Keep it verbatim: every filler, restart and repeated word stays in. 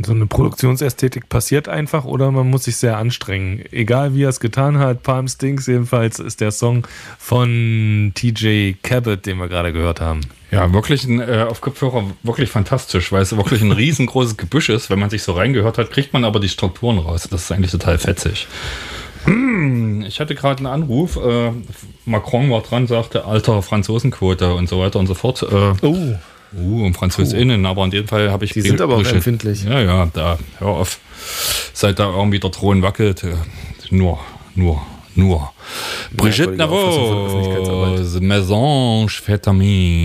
so eine Produktionsästhetik passiert einfach oder man muss sich sehr anstrengen. Egal wie er es getan hat, Palm Stinks jedenfalls ist der Song von T J Cabot, den wir gerade gehört haben. Ja, wirklich ein, äh, auf Kopfhörer wirklich fantastisch, weil es wirklich ein riesengroßes Gebüsch ist. Wenn man sich so reingehört hat, kriegt man aber die Strukturen raus. Das ist eigentlich total fetzig. Ich hatte gerade einen Anruf. Äh, Macron war dran, sagte, alter Franzosenquote und so weiter und so fort. Äh, oh. Uh, und FranzösInnen, aber in dem Fall habe ich... Die sind aber auch empfindlich. Ja, ja, da, hör auf. Seit da irgendwie der Thron wackelt, äh, nur, nur, nur. Brigitte Navot, Mésange Fête Amie.